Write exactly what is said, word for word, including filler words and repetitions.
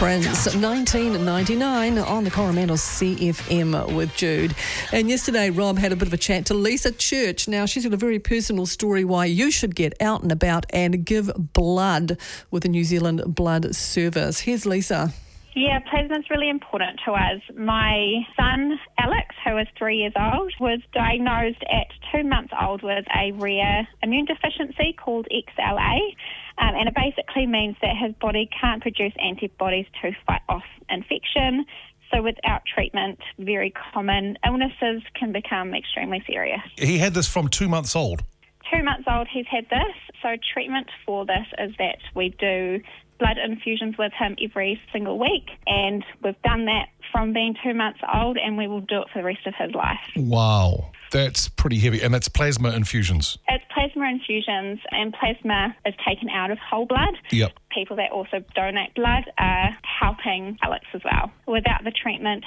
Prince, nineteen ninety-nine on the Coromandel C F M with Jude. And yesterday, Rob had a bit of a chat to Lisa Church. Now, she's got a very personal story why you should get out and about and give blood with the New Zealand Blood Service. Here's Lisa. Yeah, plasma's really important to us. My son, Alex, who is three years old, was diagnosed at two months old with a rare immune deficiency called X L A, um, and it basically means that his body can't produce antibodies to fight off infection. So without treatment, very common illnesses can become extremely serious. He had this from two months old? Two months old, he's had this. So treatment for this is that we do blood infusions with him every single week, and we've done that from being two months old, and we will do it for the rest of his life. Wow, that's pretty heavy. And that's plasma infusions? It's plasma infusions, and plasma is taken out of whole blood. Yep. People that also donate blood are helping Alex as well. Without the treatment,